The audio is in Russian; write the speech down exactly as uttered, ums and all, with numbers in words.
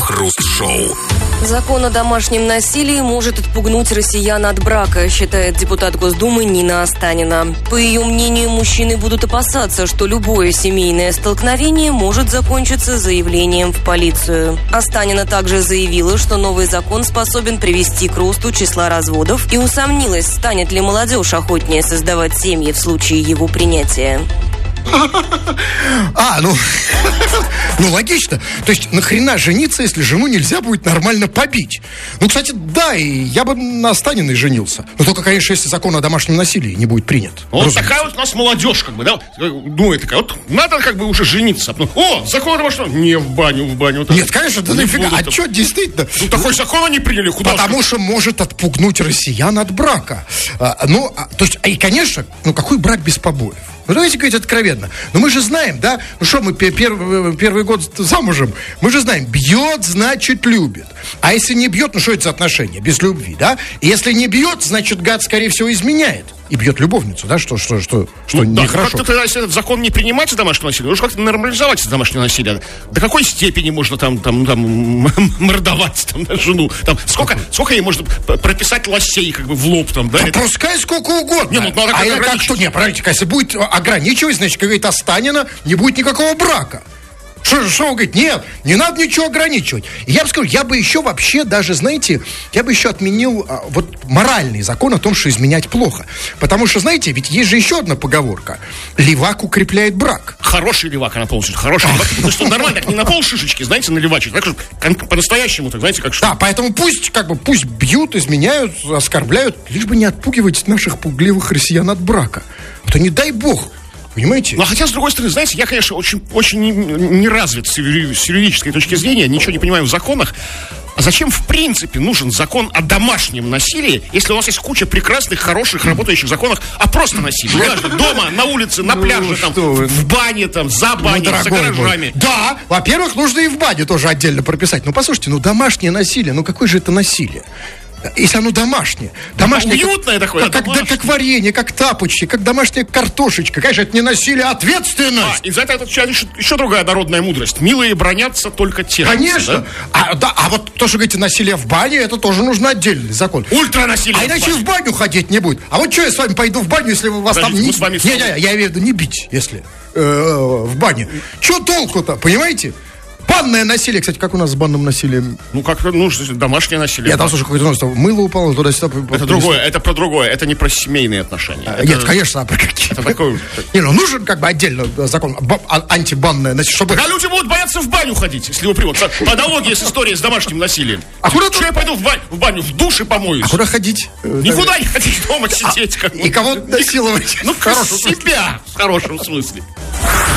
Крем-хруст-шоу. Закон о домашнем насилии может отпугнуть россиян от брака, считает депутат Госдумы Нина Останина. По ее мнению, мужчины будут опасаться, что любое семейное столкновение может закончиться заявлением в полицию. Останина также заявила, что новый закон способен привести к росту числа разводов, и усомнилась, станет ли молодежь охотнее создавать семьи в случае его принятия. А, ну, ну логично. То есть нахрена жениться, если жену нельзя будет нормально побить? Ну, кстати, да, и я бы на Останиной женился. Но только, конечно, если закон о домашнем насилии не будет принят. Вот разумеется. Такая вот у нас молодежь, как бы, да, думает такая, вот надо как бы уже жениться. О, закон о домашнем, не в баню, в баню. Вот, нет, конечно, да нафига, а что, действительно? Ну, такой закон они приняли, куда? Потому что может отпугнуть россиян от брака. А, ну, а, то есть, и, конечно, ну, какой брак без побоев? Ну, давайте говорить откровенно. Но мы же знаем, да, ну что, мы первый, первый год замужем, мы же знаем, бьет, значит, любит. А если не бьет, ну что это за отношения? Без любви, да? И если не бьет, значит, гад, скорее всего, изменяет. И бьет любовницу, да, что, что, что, что ну, нехорошо. Да, как-то тогда, если этот закон не принимается, домашнее насилие, нужно как-то нормализовать это домашнее насилие. До какой степени можно там, там, там мордовать там, да, жену? Там, сколько, сколько ей можно прописать лосей как бы в лоб там, да? Да это... пускай сколько угодно. Не, ну, надо а я как что? Не, подождите, если будет ограничивать, значит, как говорит Останина, не будет никакого брака. Что, что он говорит? Нет, не надо ничего ограничивать. И я бы сказал, я бы еще вообще даже, знаете, я бы еще отменил а, вот моральный закон о том, что изменять плохо. Потому что, знаете, ведь есть же еще одна поговорка. Левак укрепляет брак. Хороший левак, она полностью. Хороший левак. Потому что нормально, так не на пол шишечки, знаете, наливачить. Так что по-настоящему, так знаете, как что. Да, поэтому пусть, как бы, пусть бьют, изменяют, оскорбляют, лишь бы не отпугивать наших пугливых россиян от брака. А то не дай бог. Понимаете? Ну, а хотя, с другой стороны, знаете, я, конечно, очень, очень не, не развит с юридической точки зрения, ничего не понимаю в законах. А зачем, в принципе, нужен закон о домашнем насилии, если у нас есть куча прекрасных, хороших, работающих законов о просто насилии? Неважно, дома, на улице, на пляже, там, в бане, там, за баней, ну, за гаражами. Да, во-первых, нужно и в бане тоже отдельно прописать. Ну, послушайте, ну, домашнее насилие, ну, какое же это насилие? Если оно домашнее. Домашнее, уютное как, такое. Как, домашнее. как варенье, как тапочки, как домашняя картошечка. Конечно, это не насилие, а ответственность. А, и за это еще, еще другая народная мудрость. Милые бранятся, только те. Конечно. Да? А, да, а вот то, что говорите, насилие в бане, это тоже нужно отдельный закон. Ультранасилие. А иначе в, в баню ходить не будет. А вот что я с вами пойду в баню, если у вас Подождите, там... Мы с вами не, не, я имею в виду не бить, если э, в бане. Что толку-то, понимаете? Банное насилие, кстати, как у нас с банным насилием? Ну, как, ну, домашнее насилие. Я там слушаю, какое-то новость, мыло упало туда-сюда. Это другое, это про другое, это не про семейные отношения. А, это... Нет, конечно, а про какие? Это такое... Не, ну нужен как бы отдельно закон антибанное насилие, чтобы... А люди будут бояться в баню ходить, если его примут. По аналогии с историей с домашним насилием. А куда Что я пойду в баню, в баню, в душ и помоюсь? А куда ходить? Никуда не ходить, дома сидеть. А, и кого насиловать? Ну, себя, в хорошем смысле.